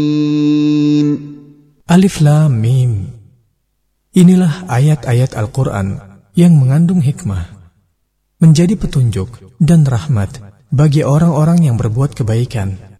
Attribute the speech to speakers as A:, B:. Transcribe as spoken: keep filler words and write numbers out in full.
A: Alif Lam Mim. Inilah ayat-ayat Al-Quran yang mengandung hikmah, menjadi petunjuk dan rahmat bagi orang-orang yang berbuat kebaikan.